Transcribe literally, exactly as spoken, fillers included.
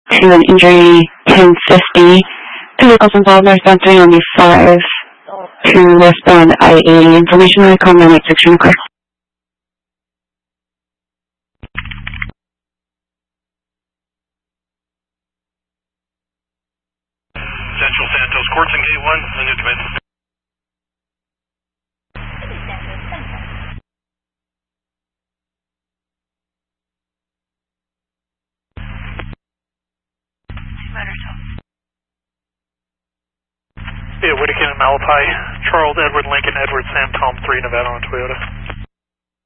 to an injury ten fifty. Two vehicles involved northbound three ninety-five to westbound I eighty. Information on the call nine eight six request. Central Santos Courts and Gate one, on your command. Yeah, Whitakin and Malapai, Charles, Edward, Lincoln, Edward, Sam, Tom, three, Nevada on Toyota.